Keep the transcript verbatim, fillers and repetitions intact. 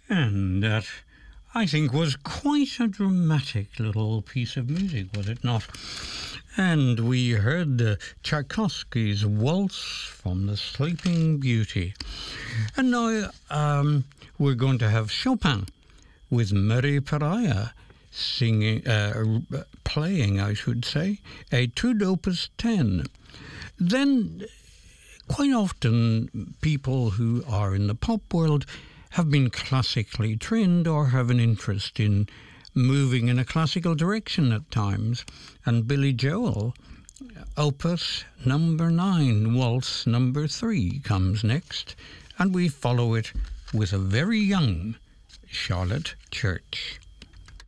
And that, I think, was quite a dramatic little piece of music, was it not? And we heard uh, Tchaikovsky's Waltz from The Sleeping Beauty. And now um, we're going to have Chopin with Mary Pariah singing, uh, playing, I should say, Etude Opus ten. Then, quite often, people who are in the pop world have been classically trained or have an interest in moving in a classical direction at times. And Billy Joel, Opus number nine, Waltz number three, comes next, and we follow it with a very young Charlotte Church.